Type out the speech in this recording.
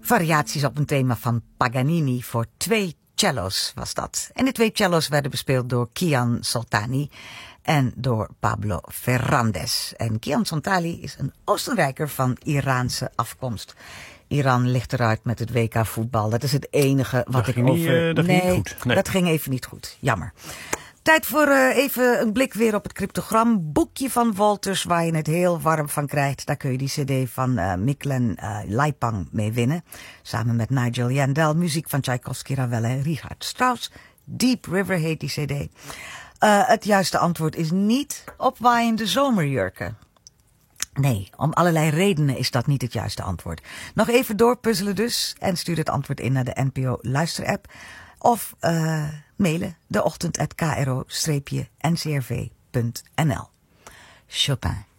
Variaties op een thema van Paganini voor 2 cello's was dat. En de 2 cello's werden bespeeld door Kian Soltani en door Pablo Ferrandez. En Kian Soltani is een Oostenrijker van Iraanse afkomst. Iran ligt eruit met het WK voetbal. Dat is het enige wat ik over... Dat ging niet goed. Nee, dat ging even niet goed. Jammer. Tijd voor even een blik weer op het cryptogram. Boekje van Wolters, waar je het heel warm van krijgt. Daar kun je die cd van Miklen Leipang mee winnen. Samen met Nigel Yandel. Muziek van Tchaikovsky, Ravel en Richard Strauss. Deep River heet die cd. Het juiste antwoord is niet opwaaiende zomerjurken. Nee, om allerlei redenen is dat niet het juiste antwoord. Nog even doorpuzzelen dus. En stuur het antwoord in naar de NPO luisterapp. Of mailen deochtend@kro-ncrv.nl. Chopin.